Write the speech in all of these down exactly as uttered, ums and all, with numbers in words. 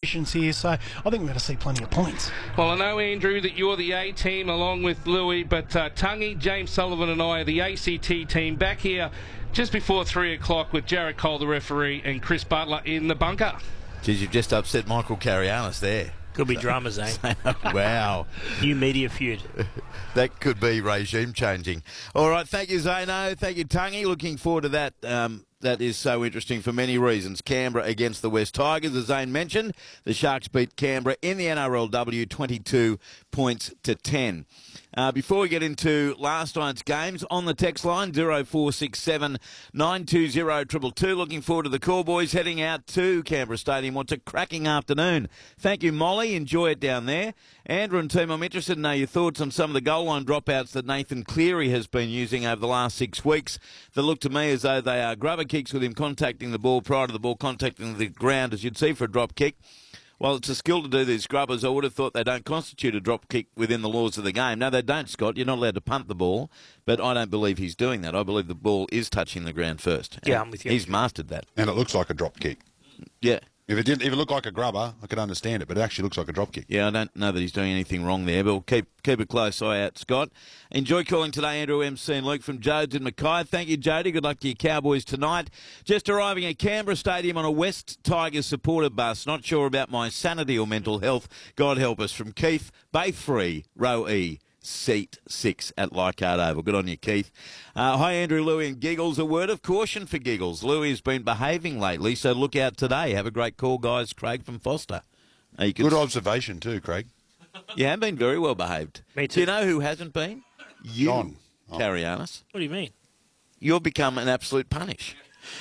conditions here, so I think we're going to see plenty of points. Well, I know, Andrew, that you're the A team along with Louis, but uh, Tungy, James Sullivan and I are the A C T team back here just before three o'clock with Jared Cole, the referee, and Chris Butler in the bunker. Geez, you've just upset Michael Carianis there. Could be dramas, eh? Wow. New media feud. That could be regime changing. All right, thank you, Zano. Thank you, Tungy. Looking forward to that. Um, that is so interesting for many reasons. Canberra against the West Tigers, as Zane mentioned. The Sharks beat Canberra in the N R L W twenty-two points to ten. Uh, before we get into last night's games, on the text line, zero four six seven nine two zero two two two. Looking forward to the Call Boys heading out to Canberra Stadium. What's a cracking afternoon. Thank you, Molly. Enjoy it down there. Andrew and team, I'm interested to know your thoughts on some of the goal line dropouts that Nathan Cleary has been using over the last six weeks that look to me as though they are grubber kicks with him contacting the ball prior to the ball contacting the ground, as you'd see for a drop kick. Well, it's a skill to do these grubbers. I would have thought they don't constitute a drop kick within the laws of the game. No, they don't, Scott. You're not allowed to punt the ball, but I don't believe he's doing that. I believe the ball is touching the ground first. Yeah, I'm with you. He's mastered that. And it looks like a drop kick. Yeah. If it didn't, if it looked like a grubber, I could understand it, but it actually looks like a drop kick. Yeah, I don't know that he's doing anything wrong there, but we'll keep keep a close eye out, Scott. Enjoy calling today, Andrew, M C and Luke from Jodes in Mackay. Thank you, Jody. Good luck to your Cowboys tonight. Just arriving at Canberra Stadium on a West Tigers supporter bus. Not sure about my sanity or mental health. God help us. From Keith, Bay Free, Row E. Seat six at Leichhardt Oval. Good on you, Keith. Uh, hi, Andrew, Louie and Giggles. A word of caution for Giggles. Louie has been behaving lately, so look out today. Have a great call, guys. Craig from Foster. Uh, you Good observation too, Craig. You have been very well behaved. Me too. Do you know who hasn't been? You, John. Oh. Carianis. What do you mean? You've become an absolute punish.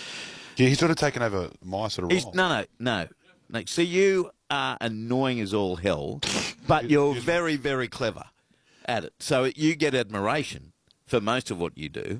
Yeah, he's sort of taken over my sort of He's, role. no, no, no. no. See, you are annoying as all hell, but you're very, very clever at it. So you get admiration for most of what you do.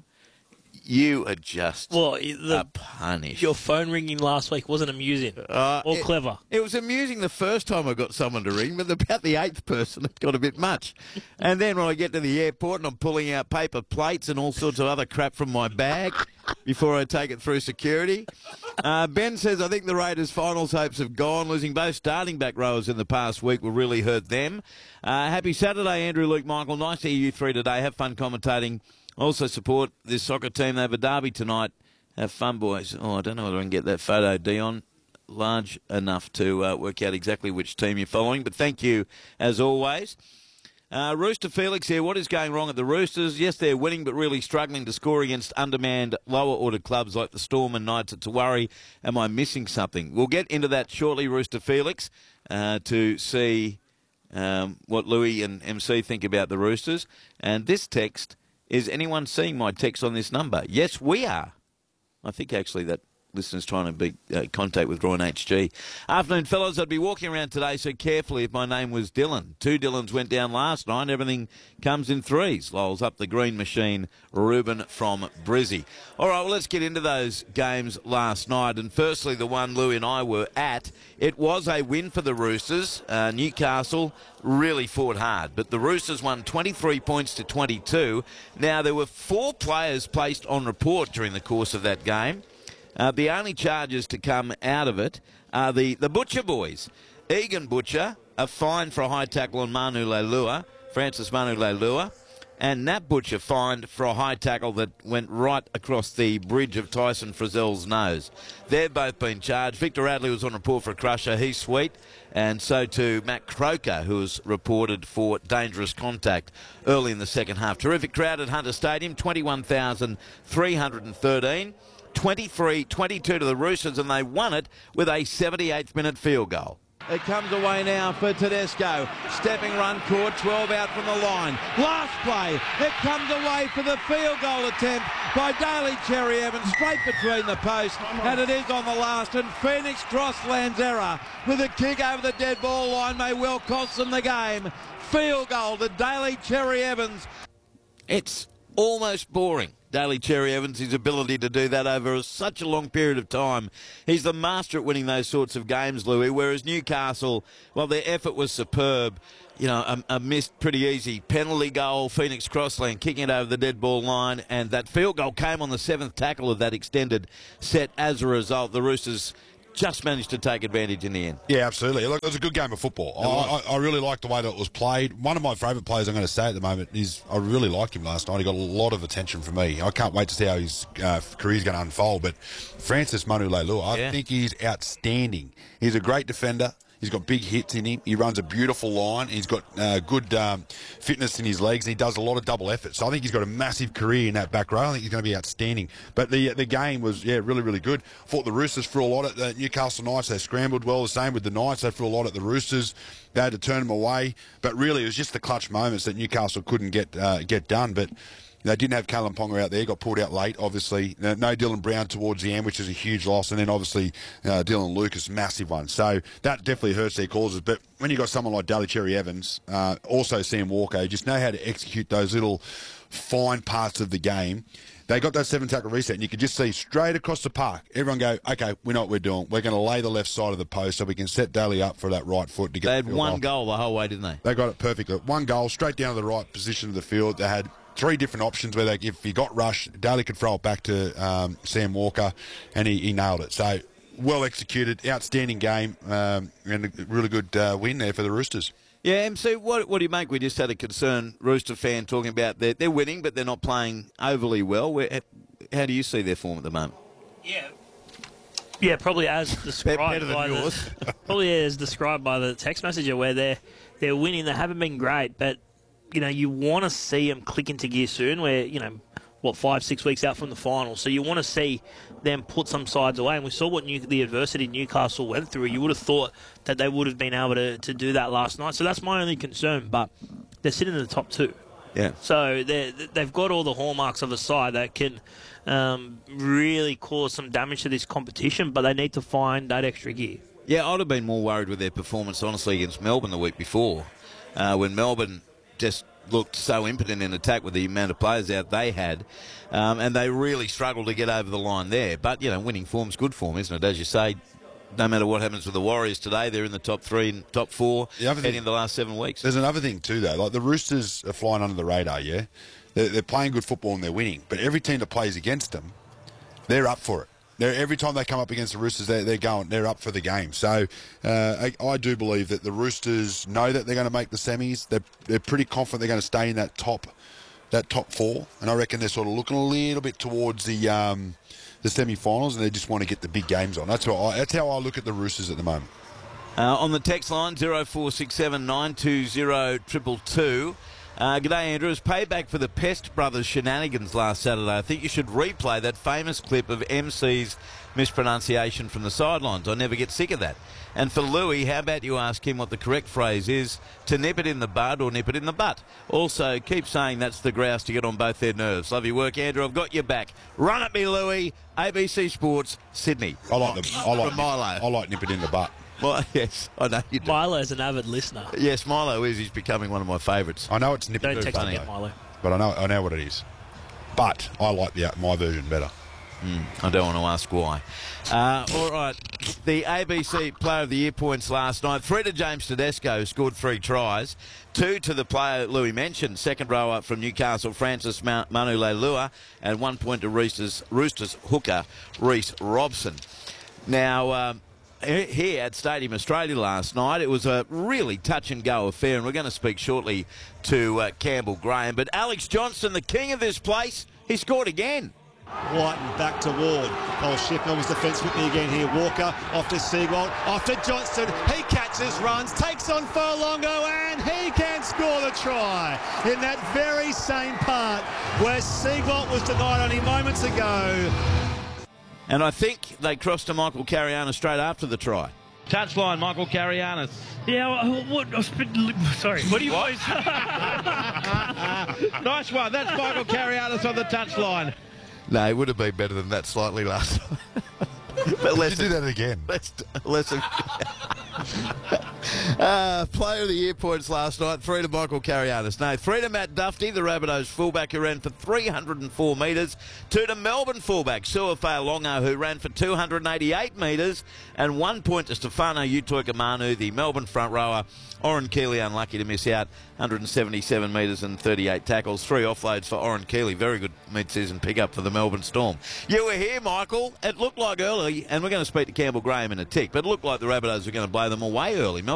You are just Well, the, a punish. your phone ringing last week wasn't amusing Uh, or it- clever. It was amusing the first time I got someone to ring, but about the eighth person it got a bit much. And then when I get to the airport and I'm pulling out paper plates and all sorts of other crap from my bag before I take it through security. Uh, Ben says, I think the Raiders' finals hopes have gone. Losing both starting back rowers in the past week will really hurt them. Uh, happy Saturday, Andrew, Luke, Michael. Nice to hear you three today. Have fun commentating. Also support this soccer team. They have a derby tonight. Have fun, boys. Oh, I don't know whether I can get that photo, Dion, large enough to uh, work out exactly which team you're following. But thank you, as always. Uh, Rooster Felix here. What is going wrong at the Roosters? Yes, they're winning, but really struggling to score against undermanned, lower-order clubs like the Storm and Knights at Tawari. Am I missing something? We'll get into that shortly, Rooster Felix, uh, to see um, what Louis and M C think about the Roosters. And this text... Is anyone seeing my text on this number? Yes, we are. I think actually that listener's trying to be uh, contact with Roy H G. Afternoon, fellas. I'd be walking around today so carefully if my name was Dylan. Two Dylans went down last night. Everything comes in threes. Lowell's up the green machine. Ruben from Brizzy. All right, well, let's get into those games last night. And firstly, the one Louie and I were at. It was a win for the Roosters. Uh, Newcastle really fought hard, but the Roosters won twenty-three points to twenty-two. Now, there were four players placed on report during the course of that game. Uh, the only charges to come out of it are the, the Butcher boys. Egan Butcher, a fine for a high tackle on Manu Leilua, Francis Manu Leilua, and Nat Butcher fined for a high tackle that went right across the bridge of Tyson Frizzell's nose. They've both been charged. Victor Radley was on report for a crusher. He's sweet. And so too Matt Croker, who was reported for dangerous contact early in the second half. Terrific crowd at Hunter Stadium, twenty-one thousand three hundred thirteen. twenty-three twenty-two to the Roosters, and they won it with a seventy-eighth minute field goal. It comes away now for Tedesco. Stepping run caught, twelve out from the line. Last play, it comes away for the field goal attempt by Daly Cherry Evans, straight between the posts, and it is on the last, and Phoenix Crossland's error with a kick over the dead ball line may well cost them the game. Field goal to Daly Cherry Evans. It's almost boring. Daly Cherry Evans, his ability to do that over such a long period of time. He's the master at winning those sorts of games, Louis, whereas Newcastle, well, their effort was superb. You know, a, a missed pretty easy penalty goal, Phoenix Crossland kicking it over the dead ball line, and that field goal came on the seventh tackle of that extended set. As a result, the Roosters just managed to take advantage in the end. Yeah, absolutely. Look, it was a good game of football. I, I, I really liked the way that it was played. One of my favourite players I'm going to say at the moment is I really liked him last night. He got a lot of attention from me. I can't wait to see how his uh, career's going to unfold. But Francis Manu Leilua, I Yeah. think he's outstanding. He's a great defender. He's got big hits in him. He runs a beautiful line. He's got uh, good um, fitness in his legs, and he does a lot of double efforts. So I think he's got a massive career in that back row. I think he's going to be outstanding. But the the game was, yeah, really, really good. Thought the Roosters threw a lot at the Newcastle Knights. They scrambled well. The same with the Knights. They threw a lot at the Roosters. They had to turn them away. But really, it was just the clutch moments that Newcastle couldn't get uh, get done. But they didn't have Kalen Ponga out there. Got pulled out late, obviously. No Dylan Brown towards the end, which is a huge loss. And then, obviously, uh, Dylan Lucas, massive one. So that definitely hurts their causes. But when you got someone like Daly Cherry Evans, uh, also Sam Walker, who just know how to execute those little fine parts of the game. They got that seven-tackle reset, and you could just see straight across the park, everyone go, okay, we know what we're doing. We're going to lay the left side of the post so we can set Daly up for that right foot to get They had the field one goal. goal the whole way, didn't they? They got it perfectly. One goal, straight down to the right position of the field. They had three different options where they, if he got rushed, Daly could throw it back to um, Sam Walker, and he, he nailed it. So, well executed, outstanding game, um, and a really good uh, win there for the Roosters. Yeah, M C, what, what do you make? We just had a concerned Rooster fan talking about they're, they're winning, but they're not playing overly well. Where, how do you see their form at the moment? Yeah. Yeah, probably as described better than by yours. the, probably as described by the text messenger, where they're they're winning. They haven't been great, but you know you want to see them click into gear soon. Where you know what five six weeks out from the final, so you want to see them put some sides away. And we saw what New, the adversity Newcastle went through. You would have thought that they would have been able to, to do that last night. So that's my only concern. But they're sitting in the top two. Yeah. So they they've got all the hallmarks of a side that can um, really cause some damage to this competition, but they need to find that extra gear. Yeah, I'd have been more worried with their performance, honestly, against Melbourne the week before, uh, when Melbourne just looked so impotent in attack with the amount of players out they had, um, and they really struggled to get over the line there. But, you know, winning form's good form, isn't it? As you say, no matter what happens with the Warriors today, they're in the top three and top four The other thing- heading the last seven weeks. There's another thing too, though. Like the Roosters are flying under the radar, yeah? They're, they're playing good football and they're winning. But every team that plays against them, they're up for it. They're, every time they come up against the Roosters, they're, they're going, they're up for the game. So uh, I, I do believe that the Roosters know that they're going to make the semis. They're, they're pretty confident they're going to stay in that top, that top four. And I reckon they're sort of looking a little bit towards the um, the semi-finals, and they just want to get the big games on. That's how I, that's how I look at the Roosters at the moment. Uh, on the text line, zero four six seven nine two zero two two two. Uh, G'day, Andrew. As payback for the Pest Brothers shenanigans last Saturday, I think you should replay that famous clip of M C's mispronunciation from the sidelines. I never get sick of that. And for Louis, how about you ask him what the correct phrase is, to nip it in the bud or nip it in the butt? Also, keep saying that's the grouse to get on both their nerves. Love your work, Andrew. I've got your back. Run at me, Louis. A B C Sports, Sydney. I like the, I like From Milo. I like nip it in the butt. Well, yes, I know you do. Milo's an avid listener. Yes, Milo is. He's becoming one of my favourites. I know it's nip it Don't in the text butt, me yet, though, Milo. but I know I know what it is. But I like the my version better. I don't want to ask why. Uh, all right, the A B C Player of the Year points last night. Three to James Tedesco, who scored three tries. Two to the player Louis mentioned, second rower from Newcastle, Francis Ma- Manu Leilua. And one point to Roosters, Roosters hooker, Reece Robson. Now, um, here at Stadium Australia last night, it was a really touch-and-go affair, and we're going to speak shortly to uh, Campbell Graham. But Alex Johnston, the king of this place, he scored again. Whiten back to Ward. Cole Shipnell was defence with me again here. Walker off to Seagold, off to Johnston. He catches, runs, takes on Furlongo, and he can score the try in that very same part where Seagold was denied only moments ago. And I think they crossed to Michael Cariana straight after the try. Touchline, Michael Carianis. Yeah, well, what? I was bit- Sorry, what do you Nice one. That's Michael Carianis on the touchline. No, it would have been better than that slightly last time. But let's do that again. Let's let's. Uh, player of the year points last night, three to Michael Carianis. No, three to Matt Duffy, the Rabbitohs fullback who ran for three hundred four metres. Two to Melbourne fullback Suafai Longo who ran for two hundred eighty-eight metres. And one point to Stefano Utoikamanu, the Melbourne front rower. Oren Keeley unlucky to miss out, one hundred seventy-seven metres and thirty-eight tackles. Three offloads for Oren Keeley. Very good mid-season pickup for the Melbourne Storm. You were here, Michael. It looked like early, and we're going to speak to Campbell Graham in a tick, but it looked like the Rabbitohs were going to blow them away early.